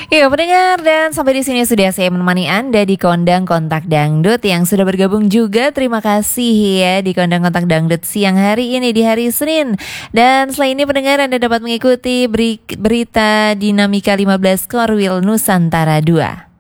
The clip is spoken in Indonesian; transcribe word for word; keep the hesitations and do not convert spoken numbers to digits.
Iya pendengar, dan sampai di sini sudah saya menemani Anda di Kondang Kontak Dangdut. Yang sudah bergabung juga terima kasih ya di Kondang Kontak Dangdut siang hari ini di hari Senin. Dan selain ini pendengar, Anda dapat mengikuti beri- berita dinamika lima belas Korwil Nusantara dua.